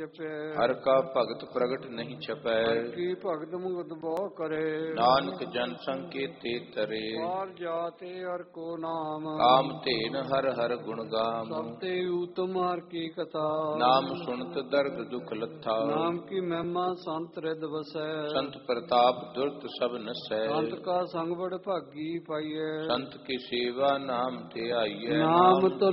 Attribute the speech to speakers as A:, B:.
A: ਜਪੈ।
B: ਹਰ ਕਾ ਭਗਤ ਪ੍ਰਗਟ ਨਹੀਂ ਛਪੈ।
A: ਹਰ ਕੀ ਭਗਤ ਮੁਗਤ ਬਹੁ ਕਰੇ।
B: ਨਾਨਕ ਜਨ ਸੰਕੇਤੇ ਤਰੇ।
A: ਪਾਰ ਜਾਤੇ ਹਰ ਕੋ ਨਾਮ।
B: ਕਾਮ ਧੇਨ ਹਰ ਹਰ ਗੁਣ ਗਾਮ।
A: ਸਭ ਤੇ ਊਤਮ ਹਰ ਕੀ ਕਥਾ।
B: ਨਾਮ ਸੁਣਤ ਦਰਦ ਦੁਖ ਲੱਥਾ।
A: ਨਾਮ ਕੀ ਮਹਿਮਾ ਸੰਤ ਰਿਦ ਵਸੈ।
B: ਸੰਤ ਪ੍ਰਤਾਪ ਦੁਰਤ ਸਭ ਨਸੈ।
A: ਸੰਤ ਕਾ ਸੰਗ ਬੜ ਭਾਗੀ ਪਾਈਐ।
B: ਸੰਤ ਕੀ ਸੇਵਾ ਨਾਮ ਤੇ ਆਈਐ।
A: ਨਾਮ ਤੁਲ